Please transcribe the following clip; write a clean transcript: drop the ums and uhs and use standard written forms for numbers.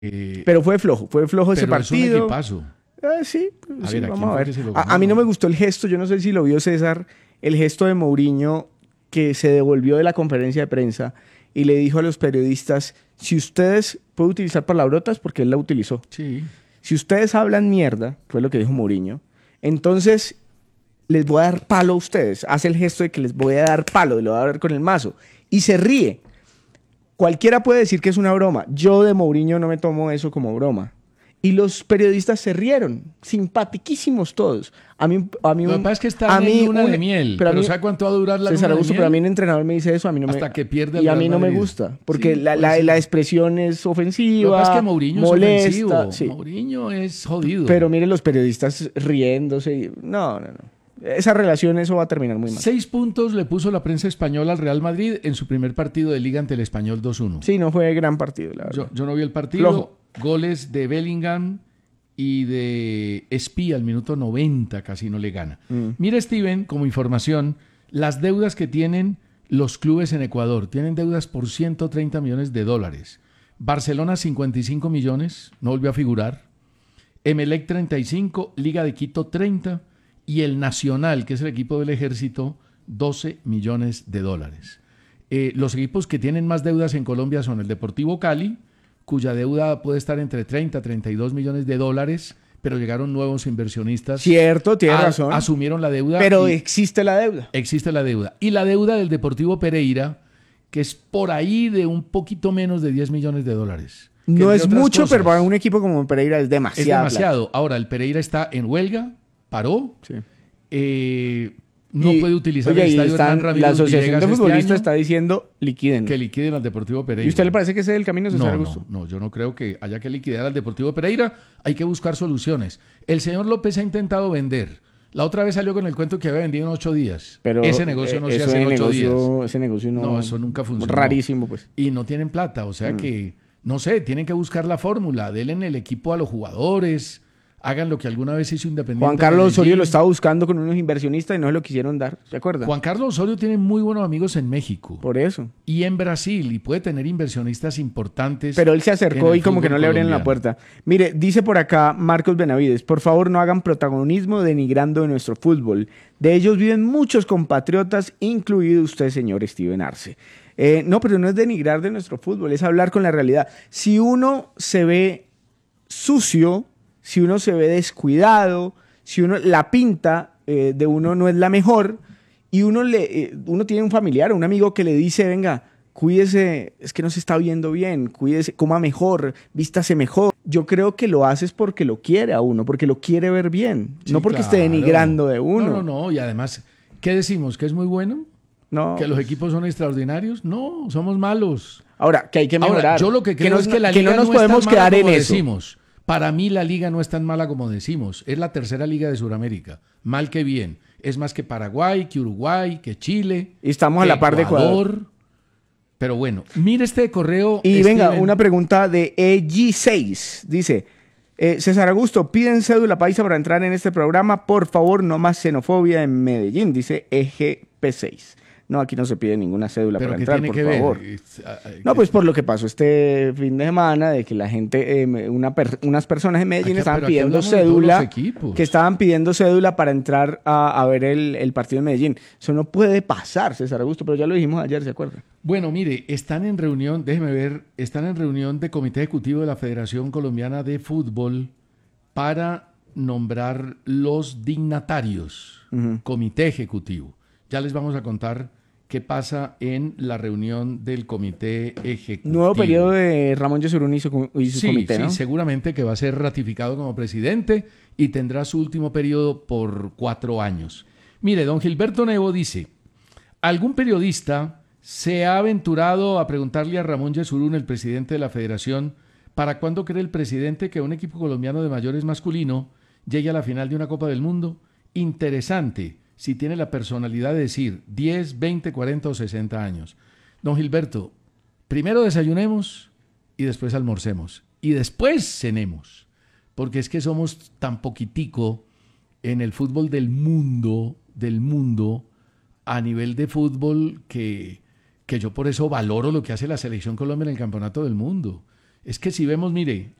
Pero fue flojo ese pero es un partido. equipazo. Sí, A sí, ver, ¿a quién vamos a fue ver. que se lo A mí no ganó? me gustó el gesto, yo no sé si lo vio César, el gesto de Mourinho que se devolvió de la conferencia de prensa y le dijo a los periodistas, si ustedes pueden utilizar palabrotas, porque él la utilizó, Sí. si ustedes hablan mierda, fue lo que dijo Mourinho, entonces les voy a dar palo a ustedes. Hace el gesto de que les voy a dar palo, y lo voy a dar con el mazo. Y se ríe. Cualquiera puede decir que es una broma. Yo de Mourinho no me tomo eso como broma. Y los periodistas se rieron, simpatiquísimos todos. Lo que pasa es que están en luna de miel, pero ¿sabe cuánto va a durar la César luna de Augusto, pero a mí miel? un entrenador me dice eso, a mí no me, Hasta que pierde el y a Real mí no me Madrid. gusta, porque Sí, puede ser. la expresión es Lo que ofensiva, pasa es que Mourinho molesta, es ofensivo. sí. Mourinho es jodido. Pero miren los periodistas riéndose. No, no, no. Esa relación, eso va a terminar muy mal. 6 puntos le puso la prensa española al Real Madrid en su primer partido de liga ante el Español 2-1. Sí, no fue gran partido, la verdad. Yo no vi el partido. Flojo. Goles de Bellingham y de Espía al minuto 90 casi no le gana. Mira, Steven, como información, las deudas que tienen los clubes en Ecuador. Tienen deudas por 130 millones de dólares. Barcelona 55 millones, no volvió a figurar. Emelec 35, Liga de Quito 30 y el Nacional, que es el equipo del Ejército, 12 millones de dólares. Los equipos que tienen más deudas en Colombia son el Deportivo Cali, cuya deuda puede estar entre 30 a 32 millones de dólares, pero llegaron nuevos inversionistas. Cierto, tiene razón. Asumieron la deuda. Pero existe la deuda. Existe la deuda. Y la deuda del Deportivo Pereira, que es por ahí de un poquito menos de 10 millones de dólares. No es mucho, pero para un equipo como Pereira es demasiado. Es demasiado. Ahora, el Pereira está en huelga, paró. Sí. No puede utilizar oye, el estadio Hernán Ramírez la Asociación Villegas de Futbolistas este año, está diciendo liquiden. que liquiden al Deportivo Pereira. ¿Y usted le parece que ese es el camino, César Augusto? No, yo no creo que haya que liquidar al Deportivo Pereira. Hay que buscar soluciones. El señor López ha intentado vender. La otra vez salió con el cuento que había vendido en 8 días. Pero ese negocio no se hace en 8 días. Ese negocio no. No, eso nunca funcionó. Rarísimo, pues. Y no tienen plata. O sea que, no sé, tienen que buscar la fórmula. Denle en el equipo a los jugadores. Hagan lo que alguna vez hizo Independiente. Juan Carlos Medellín. Osorio lo estaba buscando con unos inversionistas y no se lo quisieron dar. ¿Se acuerda? Juan Carlos Osorio tiene muy buenos amigos en México. Por eso. Y en Brasil. Y puede tener inversionistas importantes. Pero él se acercó en y como que no le abrían la colombiano. puerta. Mire, dice por acá Marcos Benavides, por favor no hagan protagonismo denigrando de nuestro fútbol. De ellos viven muchos compatriotas, incluido usted, señor Steven Arce. No, pero no es denigrar de nuestro fútbol, es hablar con la realidad. Si uno se ve sucio, si uno se ve descuidado, si uno la pinta de uno no es la mejor y uno tiene un familiar o un amigo que le dice, venga, cuídese, es que no se está viendo bien, cuídese, coma mejor, vístase mejor. Yo creo que lo haces porque lo quiere a uno, porque lo quiere ver bien, Sí, no porque esté claro. denigrando de uno. No. Y además, ¿qué decimos? ¿Que es muy bueno? No. ¿Que los equipos son extraordinarios? No, somos malos. Ahora, que hay que mejorar. Ahora, yo lo que creo es que la que liga no nos no es podemos tan mala quedar en como eso. decimos. Para mí la liga no es tan mala como decimos. Es la tercera liga de Sudamérica. Mal que bien. Es más que Paraguay, que Uruguay, que Chile. Y estamos a que la par de Ecuador. Pero bueno, mire este correo. Y venga, Steven. una pregunta de EG6. Dice, César Augusto, piden cédula paisa para entrar en este programa. Por favor, no más xenofobia en Medellín, dice EGP6. No, aquí no se pide ninguna cédula Pero para ¿qué entrar, tiene por que favor. ver? No, pues por lo que pasó este fin de semana, de que la gente, unas personas en Medellín Aquí- estaban pero aquí pidiendo hablamos de todos cédula, los equipos. que estaban pidiendo cédula para entrar a ver el partido de Medellín. Eso no puede pasar, César Augusto, pero ya lo dijimos ayer, ¿se acuerda? Bueno, mire, están en reunión, déjeme ver, están en reunión de Comité Ejecutivo de la Federación Colombiana de Fútbol para nombrar los dignatarios. Comité Ejecutivo. Ya les vamos a contar qué pasa en la reunión del Comité Ejecutivo. Nuevo periodo de Ramón Yesurún y su Sí, comité, ¿no? seguramente que va a ser ratificado como presidente y tendrá su último periodo por 4 años. Mire, don Gilberto Nevo dice, ¿algún periodista se ha aventurado a preguntarle a Ramón Yesurún, el presidente de la federación, para cuándo cree el presidente que un equipo colombiano de mayores masculino llegue a la final de una Copa del Mundo? Interesante, si tiene la personalidad de decir 10, 20, 40 o 60 años. Don Gilberto, primero desayunemos y después almorcemos y después cenemos, porque es que somos tan poquitico en el fútbol del mundo, a nivel de fútbol que yo por eso valoro lo que hace la Selección Colombia en el Campeonato del Mundo. Es que si vemos, mire,